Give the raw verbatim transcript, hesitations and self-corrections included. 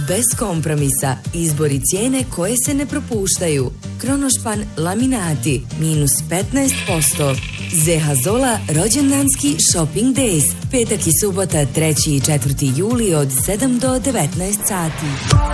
bez kompromisa, izbor i cijene koje se ne propuštaju. Kronošpan laminati, minus petnaest posto. Zeha Zola rođendanski shopping days. Petak i subota treći i četvrti juli od sedam do devetnaest sati.